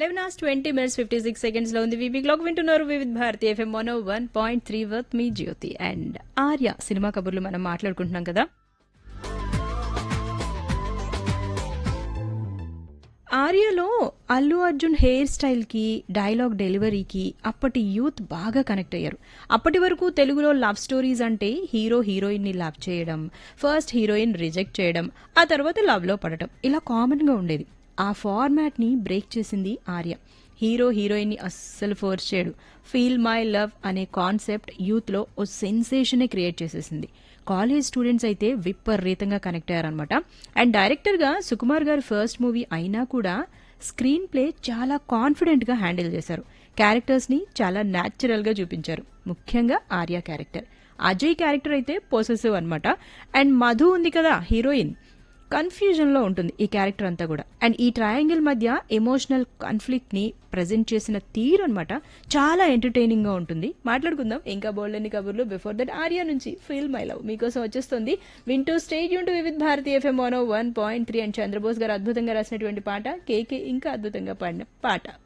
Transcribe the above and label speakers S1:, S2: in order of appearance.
S1: 11:20 లో ఉంది. VB clock వింటున్నారు Vividh Bharati FM 101.3 with me Jyothi and Arya cinema కబుర్లు మనం మాట్లాడుకుంటున్నాం కదా. ఆర్యలో అల్లు అర్జున్ హెయిర్ స్టైల్కి డైలాగ్ డెలివరీకి అప్పటి యూత్ బాగా కనెక్ట్ అయ్యారు. అప్పటి వరకు తెలుగులో లవ్ స్టోరీస్ అంటే హీరో హీరోయిన్ని లవ్ చేయడం, ఫస్ట్ హీరోయిన్ రిజెక్ట్ చేయడం, ఆ తర్వాత లవ్లో పడటం ఇలా కామన్గా ఉండేది. ఆ ఫార్మాట్ని బ్రేక్ చేసింది ఆర్య. హీరో హీరోయిన్ని అస్సలు ఫోర్స్ చేయడు. ఫీల్ మై లవ్ అనే కాన్సెప్ట్ యూత్లో ఓ సెన్సేషనే క్రియేట్ చేసేసింది. కాలేజ్ స్టూడెంట్స్ అయితే విపరీతంగా కనెక్ట్ అయ్యారనమాట. అండ్ డైరెక్టర్గా సుకుమార్ గారి ఫస్ట్ మూవీ అయినా కూడా స్క్రీన్ ప్లే చాలా కాన్ఫిడెంట్గా హ్యాండిల్ చేశారు. క్యారెక్టర్స్ని చాలా న్యాచురల్గా చూపించారు. ముఖ్యంగా ఆర్య క్యారెక్టర్. అజయ్ క్యారెక్టర్ అయితే పొసెసివ్ అనమాట. అండ్ మధు ఉంది కదా హీరోయిన్, కన్ఫ్యూజన్లో ఉంటుంది ఈ క్యారెక్టర్ అంతా కూడా. అండ్ ఈ ట్రయాంగిల్ మధ్య ఎమోషనల్ కాన్ఫ్లిక్ట్ని ప్రజెంట్ చేసిన తీరు అనమాట చాలా ఎంటర్టైనింగ్గా ఉంటుంది. మాట్లాడుకుందాం ఇంకా బోల్డెన్ని కబుర్లు. బిఫోర్ దట్ ఆర్యా నుంచి ఫీల్ మై లవ్ మీకోసం వచ్చేస్తుంది. వింటూ state Yoon to Vividh Bharati FM 101.3 and Chandrabose గారు అద్భుతంగా రాసినటువంటి పాట, కేకే ఇంకా అద్భుతంగా పాడిన పాట.